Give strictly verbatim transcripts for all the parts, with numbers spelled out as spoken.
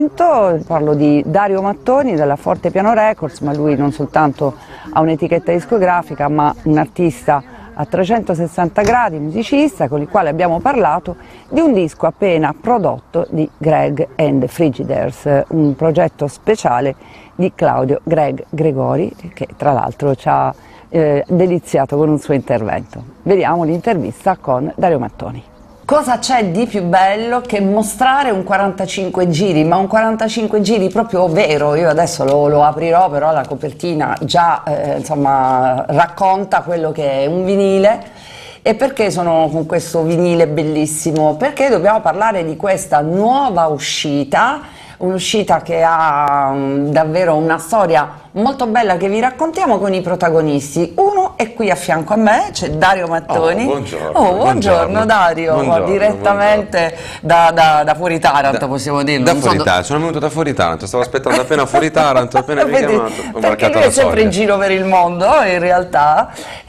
Parlo di Dario Mattoni della Fortepiano Records, ma lui non soltanto ha un'etichetta discografica, ma un artista a trecentosessanta gradi, musicista, con il quale abbiamo parlato di un disco appena prodotto di Greg and the Frigidaires, un progetto speciale di Claudio Greg Gregori, che tra l'altro ci ha eh, deliziato con un suo intervento. Vediamo l'intervista con Dario Mattoni. Cosa c'è di più bello che mostrare un quarantacinque giri, ma un quarantacinque giri proprio vero? Io adesso lo, lo aprirò, però la copertina già eh, insomma, racconta quello che è un vinile. E perché sono con questo vinile bellissimo? Perché dobbiamo parlare di questa nuova uscita, un'uscita che ha um, davvero una storia molto bella che vi raccontiamo con i protagonisti. Uno è qui a fianco a me, c'è Dario Mattoni. Oh, buongiorno. Oh, buongiorno, buongiorno Dario, buongiorno, direttamente buongiorno. Da, da, da fuori Taranto, da, possiamo dirlo. Da non fuori so Taranto, sono venuto da fuori Taranto, stavo aspettando appena fuori Taranto, appena mi hai chiamato, ho perché lui è sempre in giro per il mondo in realtà,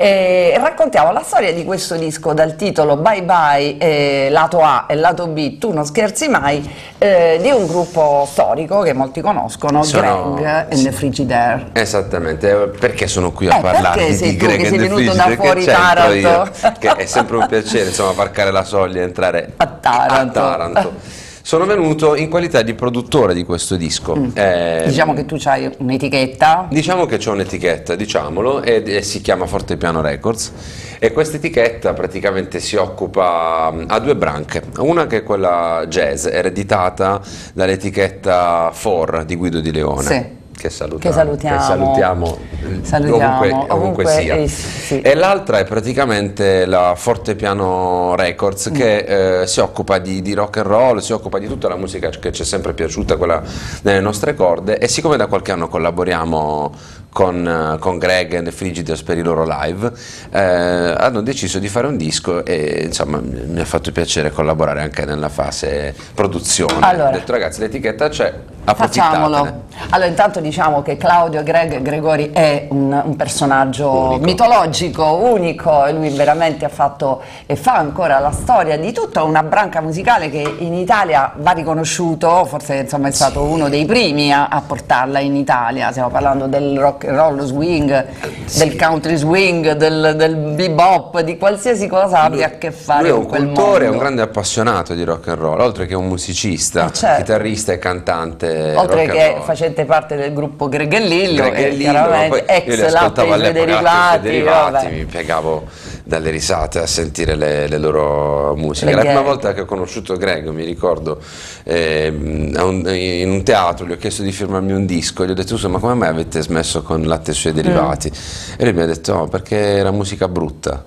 e raccontiamo la storia di questo disco dal titolo Bye Bye, eh, lato A e lato B, Tu non scherzi mai, eh, di un gruppo storico che molti conoscono, sono, Greg and sì, the Frigidaires. Esattamente, perché sono qui a eh, parlare di Greg and the Frigidaires, da fuori Taranto, io, che è sempre un piacere insomma varcare la soglia e entrare a Taranto. A Taranto. Sono venuto in qualità di produttore di questo disco. Mm. Eh, diciamo che tu hai un'etichetta. Diciamo che c'ho un'etichetta, diciamolo, e, e si chiama Fortepiano Records, e questa etichetta praticamente si occupa a due branche. Una che è quella jazz, ereditata dall'etichetta Four di Guido Di Leone. Sì. Che salutiamo, che salutiamo, che salutiamo, salutiamo ovunque, ovunque, ovunque sia. Eh, sì. E l'altra è praticamente la Fortepiano Records, mm. che eh, si occupa di, di rock and roll, si occupa di tutta la musica che ci è sempre piaciuta, quella nelle nostre corde, e siccome da qualche anno collaboriamo con, con Greg and the Frigidaires per i loro live, eh, hanno deciso di fare un disco e insomma mi ha fatto piacere collaborare anche nella fase produzione. Allora, ho detto ragazzi, l'etichetta c'è, facciamolo. Allora intanto diciamo che Claudio Greg Gregori è un, un personaggio unico, mitologico, unico, e lui veramente ha fatto e fa ancora la storia di tutta una branca musicale che in Italia va riconosciuto, forse insomma è stato uno dei primi a, a portarla in Italia. Stiamo parlando del rock and roll swing, sì, del country swing, del, del bebop, di qualsiasi cosa abbia lui, a che fare con quel mondo. Lui è un cultore, è un grande appassionato di rock and roll, oltre che un musicista, eh certo, chitarrista e cantante. Oltre rock che and roll. Facente parte del gruppo Greghellillo, Greg e e Lillo, chiaramente poi ex io li ascoltavo all'epoca, derivati, derivati mi piegavo dalle risate a sentire le, le loro musiche. Le la prima volta che ho conosciuto Greg, mi ricordo, eh, un, in un teatro gli ho chiesto di firmarmi un disco e gli ho detto ma come mai avete smesso con latte e suoi derivati? Mm. E lui mi ha detto no, perché era musica brutta.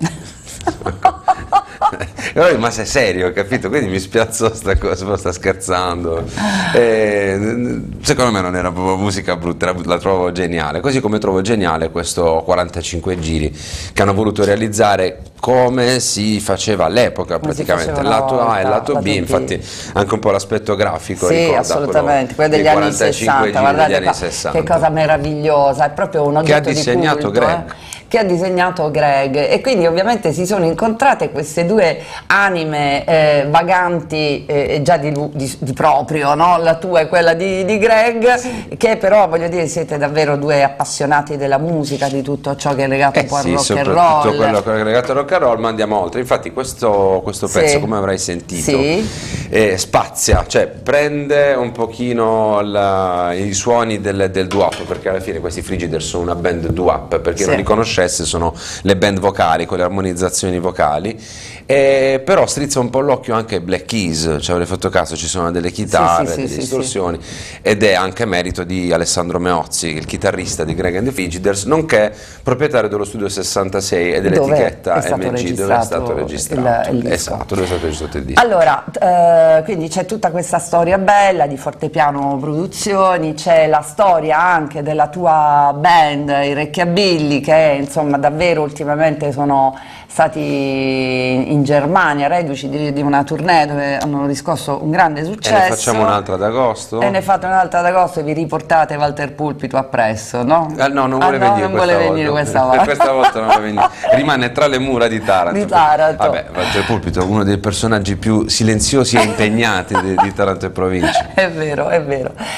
E allora, ma sei serio, capito? Quindi mi spiazzò sta cosa, sta scherzando. E, secondo me non era proprio musica brutta, la trovo geniale, così come trovo geniale questo quarantacinque giri che hanno voluto realizzare come si faceva all'epoca, praticamente lato A e lato B, infatti anche un po' l'aspetto grafico, sì, ricorda assolutamente, quello degli anni sessanta, guardate anni sessanta. Che cosa meravigliosa, è proprio un oggetto che ha disegnato di culto, Greg. Eh? Che ha disegnato Greg, e quindi ovviamente si sono incontrate queste due anime eh, vaganti eh, già di, di, di proprio, no? La tua è quella di, di Greg, sì, che però voglio dire siete davvero due appassionati della musica, di tutto ciò che è legato eh un po' sì, al rock soprattutto and roll, quello che è legato al rock and roll, ma andiamo oltre. Infatti questo, questo pezzo, sì, come avrai sentito, sì, eh, spazia, cioè prende un pochino la, i suoni del, del doo-wop, perché alla fine questi Frigidaires sono una band doo-wop, perché sì, non li conoscesse, sono le band vocali con le armonizzazioni vocali, eh, però strizza un po' l'occhio anche Black Keys, ci avrei fatto caso, ci sono delle chitarre, sì, sì, delle sì, distorsioni, sì, ed è anche merito di Alessandro Meozzi, il chitarrista di Greg and the Frigidaires, nonché proprietario dello studio sessantasei e dell'etichetta M G, dove è stato registrato il, il esatto, dove è stato registrato il disco. Allora, eh, quindi c'è tutta questa storia bella di Fortepiano Produzioni, c'è la storia anche della tua band, i Recchiabilli, che insomma davvero ultimamente sono stati in Germania, reduci di, di una tournée dove hanno riscosso un grande successo. E ne facciamo un'altra ad agosto? E ne fate un'altra ad agosto e vi riportate Walter Pulpito appresso, no? Ah, no, non ah, vuole no, venire, non questa, vuole volta. venire questa volta. questa volta non vuole venire. Rimane tra le mura di Taranto. Di Taranto. Vabbè, Walter Pulpito, uno dei personaggi più silenziosi e impegnati di, di Taranto e provincia. È vero, è vero.